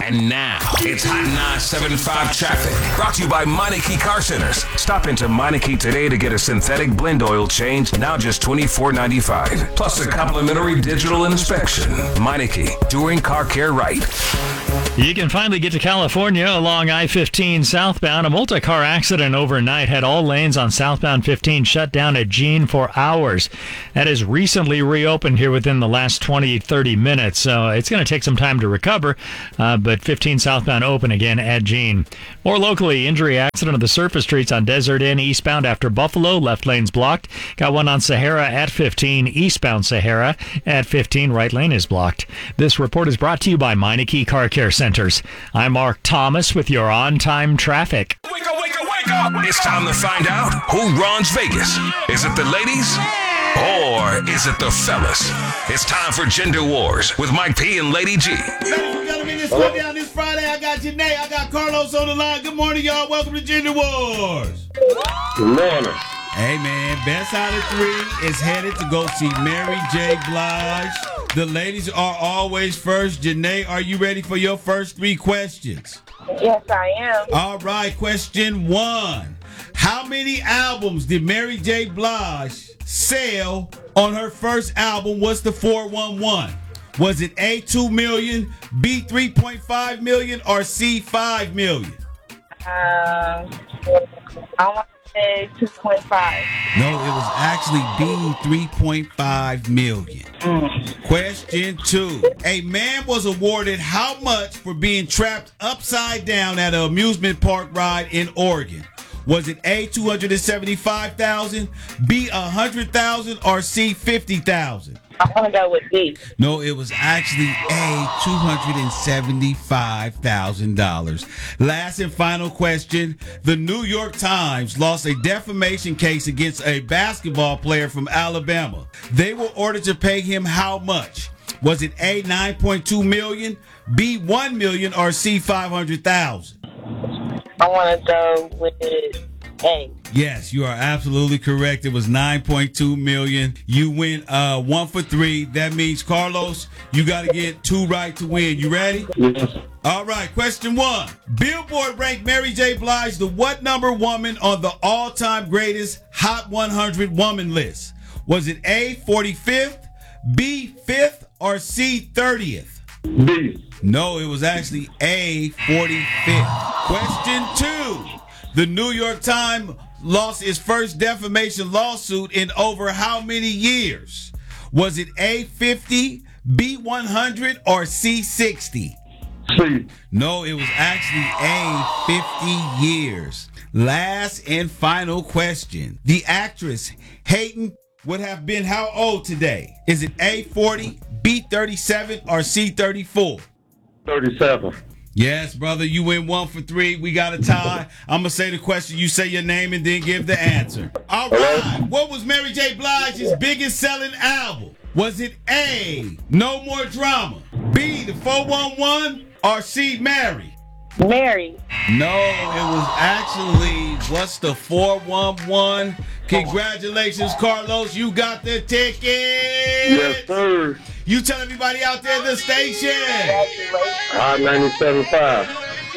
And now, it's Hot 975 traffic. Brought to you by Meineke Car Centers. Stop into Meineke today to get a synthetic blend oil change, now just $24.95. Plus a complimentary digital inspection. Meineke, doing car care right. You can finally get to California along I-15 southbound. A multi-car accident overnight had all lanes on southbound 15 shut down at Jean for hours. That has recently reopened here within the last 20-30 minutes, so it's going to take some time to recover, but 15 southbound open again at Jean. More locally, injury accident of the surface streets on Desert Inn eastbound after Buffalo. Left lane's blocked. Got one on Sahara at 15, eastbound Sahara at 15. Right lane is blocked. This report is brought to you by Meineke Car Care Centers. I'm Mark Thomas with your on-time traffic. Wake up, wake up, wake up! It's time to find out who runs Vegas. Is it the ladies? Or is it the fellas? It's time for Gender Wars with Mike P and Lady G. Ladies and gentlemen, this down this Friday. I got Janae, I got Carlos on the line. Good morning, y'all. Welcome to Gender Wars. Good morning. Hey, man, best out of three is headed to go see Mary J. Blige. The ladies are always first. Janae, are you ready for your first three questions? Yes, I am. All right, question one. How many albums did Mary J. Blige sell on her first album? What's the 411? Was it A, 2 million, B, 3.5 million, or C, 5 million? I want to say 2.5. No, it was actually B, 3.5 million. Question two. A man was awarded how much for being trapped upside down at an amusement park ride in Oregon? Was it A, $275,000, B, $100,000, or C, $50,000? I want to go with B. No, it was actually A, $275,000. Last and final question. The New York Times lost a defamation case against a basketball player from Alabama. They were ordered to pay him how much? Was it A, $9.2 million, B, $1 million, or C, $500,000? I want to go with A. Yes, you are absolutely correct. It was $9.2 million. You win 1 for 3. That means, Carlos, you got to get 2 right to win. You ready? Yes. All right, question 1. Billboard ranked Mary J. Blige the what number woman on the all-time greatest Hot 100 woman list? Was it A, 45th, B, 5th, or C, 30th? B. No, it was actually A, 45th. Question 2. The New York Times lost its first defamation lawsuit in over how many years? Was it A, 50, B, 100, or C, 60? C. No, it was actually A, 50 years. Last and final question. The actress Hayden would have been how old today? Is it A, 40, B, 37, or C, 34? 37. Yes, brother, you win 1 for 3. We got a tie. I'm going to say the question. You say your name and then give the answer. All right. What was Mary J. Blige's biggest selling album? Was it A, No More Drama, B, The 411, or C, Mary? Mary. No, it was actually, what's the 411? Congratulations, Carlos. You got the ticket. Yes, sir. You tell everybody out there the station. Hot 97.5.